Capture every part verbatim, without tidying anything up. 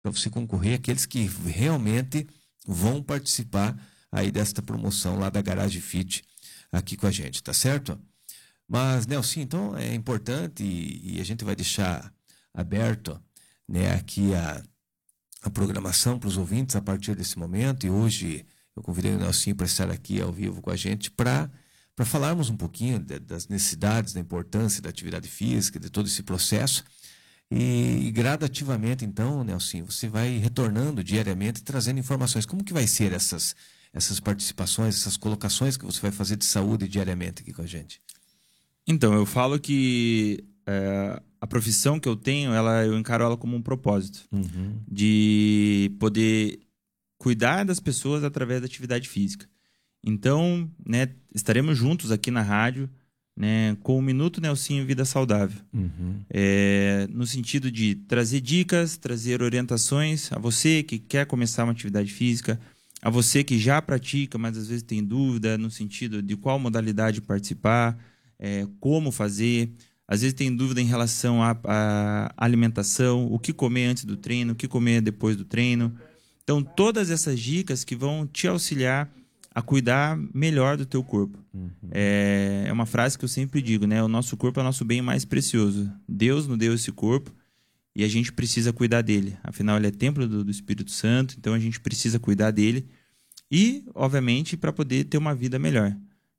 para você concorrer, aqueles que realmente vão participar aí desta promoção lá da Garage Fit aqui com a gente, tá certo? Mas, Nelson, então é importante e, e a gente vai deixar aberto, né, aqui a, a programação para os ouvintes a partir desse momento. E hoje eu convidei o Nelson para estar aqui ao vivo com a gente para para falarmos um pouquinho de, das necessidades, da importância da atividade física, de todo esse processo. E, e gradativamente, então, Nelson, você vai retornando diariamente, trazendo informações. Como que vai ser essas, essas participações, essas colocações que você vai fazer de saúde diariamente aqui com a gente? Então, eu falo que é, a profissão que eu tenho, ela, eu encaro ela como um propósito. Uhum. De poder cuidar das pessoas através da atividade física. Então, né, estaremos juntos aqui na rádio, né, com o Minuto Nelsinho Vida Saudável. Uhum. É, no sentido de trazer dicas, trazer orientações a você que quer começar uma atividade física, a você que já pratica, mas às vezes tem dúvida no sentido de qual modalidade participar, é, como fazer. Às vezes tem dúvida em relação à, à alimentação, o que comer antes do treino, o que comer depois do treino. Então, todas essas dicas que vão te auxiliar a cuidar melhor do teu corpo. Uhum. É, é uma frase que eu sempre digo, né? O nosso corpo é o nosso bem mais precioso. Deus nos deu esse corpo e a gente precisa cuidar dele. Afinal, ele é templo do, do Espírito Santo, então a gente precisa cuidar dele. E, obviamente, para poder ter uma vida melhor.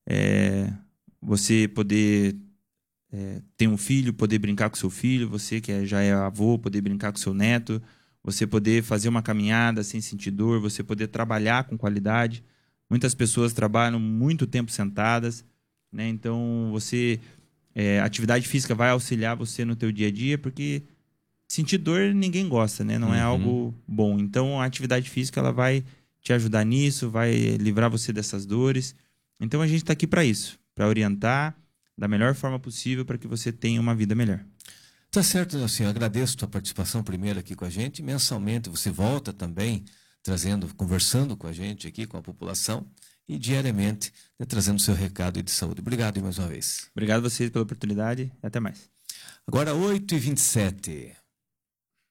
É, você poder é, ter um filho, poder brincar com seu filho, você que é, já é avô, poder brincar com seu neto, você poder fazer uma caminhada sem sentir dor, você poder trabalhar com qualidade. Muitas pessoas trabalham muito tempo sentadas, né? Então, você, é, a atividade física vai auxiliar você no teu dia a dia, porque sentir dor ninguém gosta, né? Não Uhum. é algo bom. Então, a atividade física ela vai te ajudar nisso, vai livrar você dessas dores. Então, a gente está aqui para isso, para orientar da melhor forma possível para que você tenha uma vida melhor. Tá certo, Nelson. Eu agradeço a tua participação primeiro aqui com a gente. Mensalmente você volta também, trazendo, conversando com a gente aqui, com a população, e diariamente, né, trazendo o seu recado de saúde. Obrigado mais uma vez. Obrigado a vocês pela oportunidade e até mais. Agora, oito e vinte e sete.